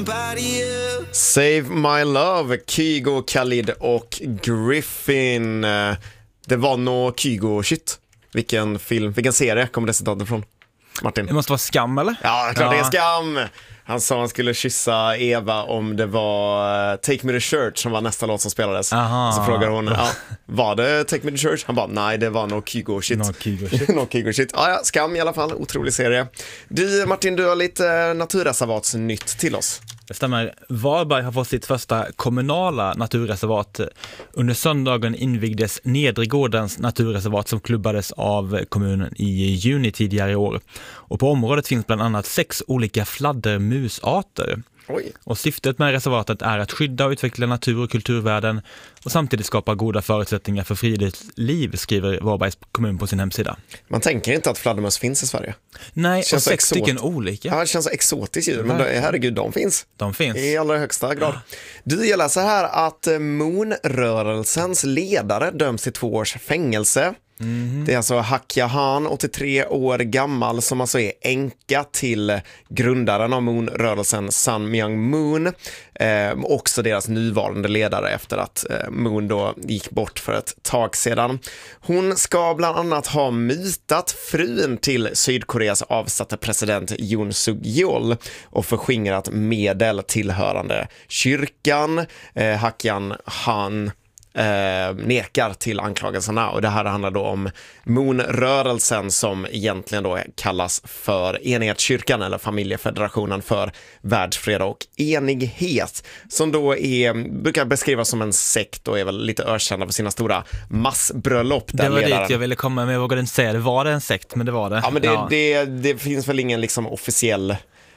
nobody else. Save My Love, Kygo, Khalid och Griffin. Det var nog Kygo-shit. Vilken film, vilken serie kommer det citatet ifrån? Martin? Det måste vara Skam, eller? Ja, klart det är Skam. Han sa han skulle kyssa Eva om det var Take Me to Church som var nästa låt som spelades. Aha. Så frågar hon, var det Take Me to Church? Han bara, nej, det var nog Kygo-shit. No Kygo-shit. Ja, Skam i alla fall, otrolig serie. Du, Martin, du har lite naturreservatsnytt till oss. Det stämmer. Varberg har fått sitt första kommunala naturreservat. Under söndagen invigdes Nedregårdens naturreservat som klubbades av kommunen i juni tidigare i år. Och på området finns bland annat 6 olika fladdermusarter. Oj. Och syftet med reservatet är att skydda och utveckla natur- och kulturvärden och samtidigt skapa goda förutsättningar för friluftsliv, skriver Varbergs kommun på sin hemsida. Man tänker inte att fladdermöss finns i Sverige. Nej, och 6 exot. stycken olika. Ja, det känns så exotiskt djur, men herregud, de finns. De finns. I allra högsta grad. Du, jag läser här att Moon-rörelsens ledare döms till 2 års fängelse. Det är alltså Hak Ja-han, 83 år gammal, som alltså är änka till grundaren av Moon-rörelsen, Sun Myung Moon. Också deras nuvarande ledare efter att Moon då gick bort för ett tag sedan. Hon ska bland annat ha mutat frun till Sydkoreas avsatte president Yoon Suk-yeol och förskingrat medel tillhörande kyrkan. Hak Ja-han nekar till anklagelserna, och det här handlar då om Moon-rörelsen som egentligen då kallas för Enighetskyrkan eller Familjefederationen för världsfred och enighet, som då brukar beskrivas som en sekt och är väl lite ökända för sina stora massbröllop. Det var dit jag ville komma, men jag vågade inte säga det. Var det en sekt? Men det var det. Ja, men det finns väl ingen liksom officiell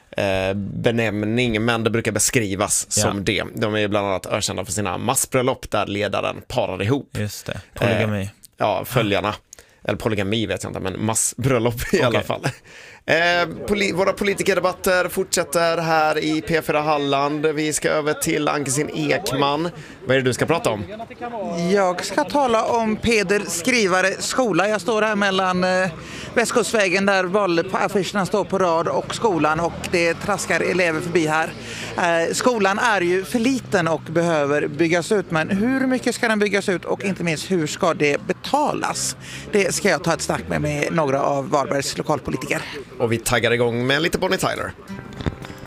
benämning, men det brukar beskrivas som det. De är bland annat ökända för sina massbröllop där ledaren parar ihop. Just det, polygami. Följarna. Eller polygami vet jag inte, men massbröllop i alla fall. Våra politikerdebatter fortsätter här i P4 Halland. Vi ska över till Ann-Kristin Ekman. Vad är det du ska prata om? Jag ska tala om Peder Skrivare skola. Jag står här mellan Västkustvägen där valaffischerna står på rad och skolan, och det traskar elever förbi här. Skolan är ju för liten och behöver byggas ut, men hur mycket ska den byggas ut och inte minst hur ska det betalas? Det ska jag ta ett snack med några av Varbergs lokalpolitiker. Och vi taggar igång med lite Bonnie Tyler.